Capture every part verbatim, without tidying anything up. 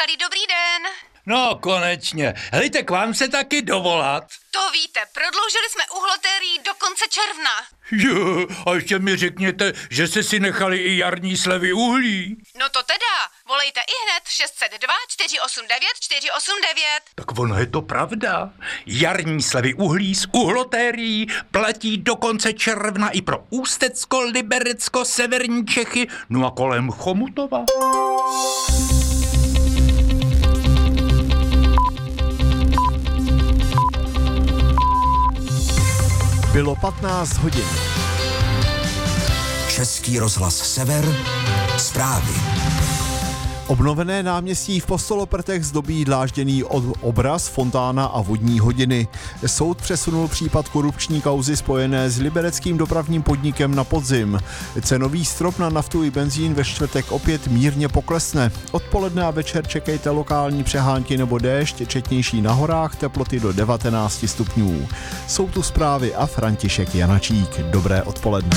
Michali, dobrý den. No, konečně. Helejte, k vám se taky dovolat? To víte, prodloužili jsme uhlotérií do konce června. Jo, a ještě mi řekněte, že jste si nechali i jarní slevy uhlí. No to teda, volejte i hned šest set dva čtyři osm devět čtyři osm devět. Tak ono je to pravda. Jarní slevy uhlí z uhlotérií platí do konce června i pro Ústecko, Liberecko, severní Čechy, no a kolem Chomutova. Bylo patnáct hodin. Český rozhlas Sever, zprávy. Obnovené náměstí v Postoloprtech zdobí dlážděný obraz, fontána a vodní hodiny. Soud přesunul případ korupční kauzy spojené s libereckým dopravním podnikem na podzim. Cenový strop na naftu i benzín ve čtvrtek opět mírně poklesne. Odpoledne a večer čekejte lokální přehánky nebo déšť, četnější na horách, teploty do devatenáct stupňů. Jsou tu zprávy a František Janačík. Dobré odpoledne.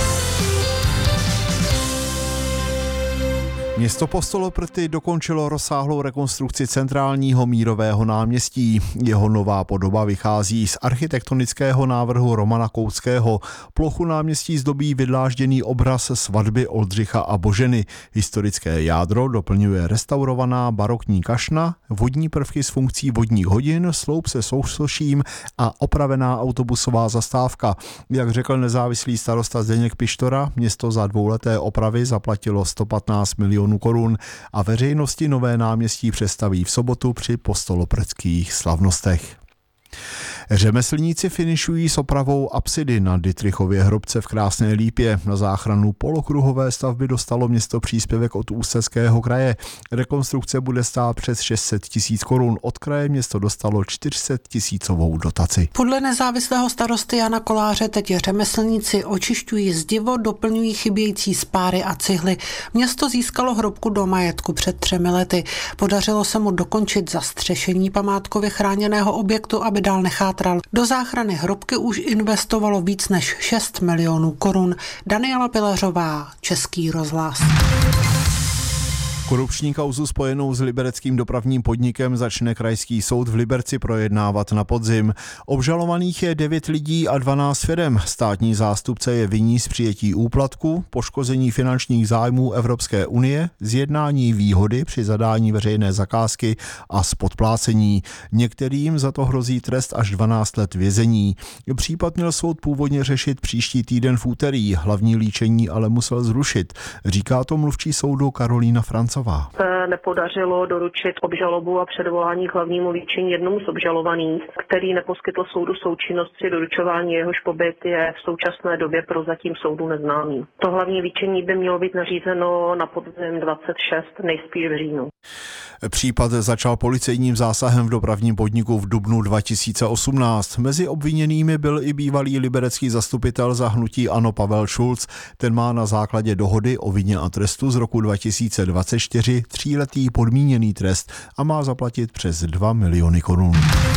Město Postoloprty dokončilo rozsáhlou rekonstrukci centrálního mírového náměstí. Jeho nová podoba vychází z architektonického návrhu Romana Koutského. Plochu náměstí zdobí vydlážděný obraz svatby Oldřicha a Boženy. Historické jádro doplňuje restaurovaná barokní kašna, vodní prvky s funkcí vodních hodin, sloup se sousoším a opravená autobusová zastávka. Jak řekl nezávislý starosta Zdeněk Pištora, město za dvouleté opravy zaplatilo sto patnáct milionů korun a veřejnosti nové náměstí představí v sobotu při postoloprtských slavnostech. Řemeslníci finišují s opravou apsidy na Dittrichově hrobce v Krásné Lípě. Na záchranu polokruhové stavby dostalo město příspěvek od Ústeckého kraje. Rekonstrukce bude stát přes šest set tisíc korun. Od kraje město dostalo čtyři sta tisícovou dotaci. Podle nezávislého starosty Jana Koláře teď řemeslníci očišťují zdivo, doplňují chybějící spáry a cihly. Město získalo hrobku do majetku před třemi lety. Podařilo se mu dokončit zastřešení památkově chráněného objektu, aby dál nechátral. Do záchrany hrobky už investovalo víc než šest milionů korun. Daniela Pilařová, Český rozhlas. Korupční kauzu spojenou s libereckým dopravním podnikem začne krajský soud v Liberci projednávat na podzim. Obžalovaných je devět lidí a dvanáct firem. Státní zástupce je vinní z přijetí úplatku, poškození finančních zájmů Evropské unie, zjednání výhody při zadání veřejné zakázky a z podplácení. Některým za to hrozí trest až dvanáct let vězení. Případ měl soud původně řešit příští týden v úterý, hlavní líčení ale musel zrušit. Říká to mluvčí soudu Karolína Francová. Se nepodařilo doručit obžalobu a předvolání k hlavnímu líčení jednomu z obžalovaných, který neposkytl soudu součinnost při doručování, jehož pobyt je v současné době prozatím soudu neznámý. To hlavní líčení by mělo být nařízeno na podzim dvacet šest, nejspíš v říjnu. Případ začal policejním zásahem v dopravním podniku v dubnu dva tisíce osmnáct. Mezi obviněnými byl i bývalý liberecký zastupitel za hnutí ANO Pavel Šulc. Ten má na základě dohody o vině a trestu z roku dva tisíce dvacet čtyři tříletý podmíněný trest a má zaplatit přes dva miliony korun.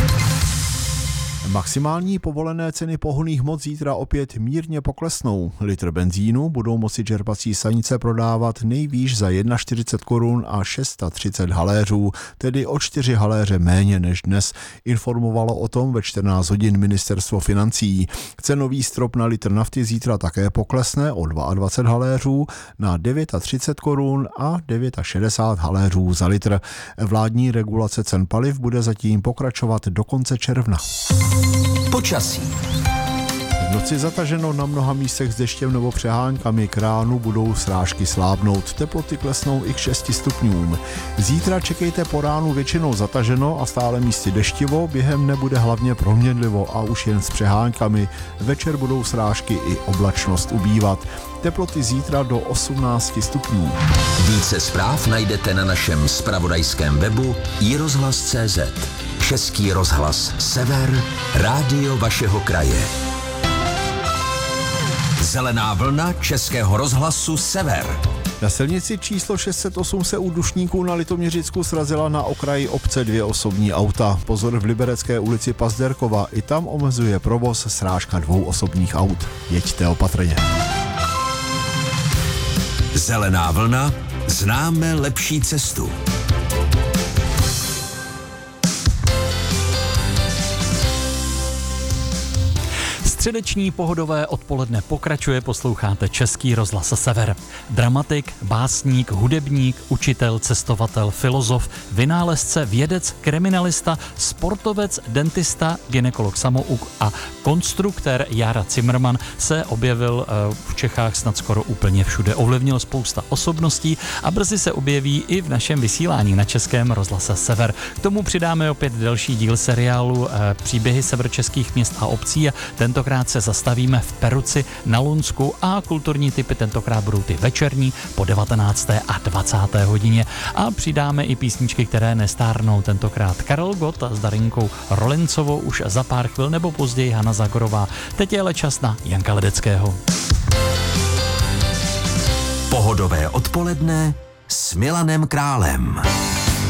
Maximální povolené ceny pohonných hmot zítra opět mírně poklesnou. Litr benzínu budou moci čerpací stanice prodávat nejvýš za čtyřicet jedna korun a šest set třicet haléřů, tedy o čtyři haléře méně než dnes. Informovalo o tom ve čtrnáct hodin ministerstvo financí. Cenový strop na litr nafty zítra také poklesne o dvacet dva haléřů na třicet devět korun a šedesát devět haléřů za litr. Vládní regulace cen paliv bude zatím pokračovat do konce června. Počasí. V noci zataženo na mnoha místech s deštěm nebo přeháňkami, k ránu budou srážky slábnout. Teploty klesnou i k šesti stupňům. Zítra čekejte po ránu většinou zataženo a stále místy deštivo, během nebude hlavně proměnlivo a už jen s přeháňkami. Večer budou srážky i oblačnost ubývat. Teploty zítra do osmnácti stupňů. Více zpráv najdete na našem zpravodajském webu i rozhlas tečka cé zet. Český rozhlas Sever, rádio vašeho kraje. Zelená vlna Českého rozhlasu Sever. Na silnici číslo šest set osm se u Dušníků na Litoměřicku srazila na okraji obce dvě osobní auta. Pozor v Liberecké ulici Pazderkova, i tam omezuje provoz srážka dvou osobních aut. Jeďte opatrně. Zelená vlna, známe lepší cestu. Středeční pohodové odpoledne pokračuje, posloucháte Český rozhlas Sever. Dramatik, básník, hudebník, učitel, cestovatel, filozof, vynálezce, vědec, kriminalista, sportovec, dentista, gynekolog samouk a konstruktér Jára Cimrman se objevil v Čechách snad skoro úplně všude. Ovlivnil spousta osobností a brzy se objeví i v našem vysílání na Českém rozhlase Sever. K tomu přidáme opět další díl seriálu Příběhy severočeských měst a obcí a tentokrát se zastavíme v Peruci na Lunsku a kulturní typy tentokrát budou ty večerní po devatenácté a dvacáté hodině a přidáme i písničky, které nestárnou, tentokrát Karel Gott s Darinkou Rolencovou už za pár chvil nebo později Hana Zagorová. Teď je ale čas na Janka Ledeckého. Pohodové odpoledne s Milanem Králem.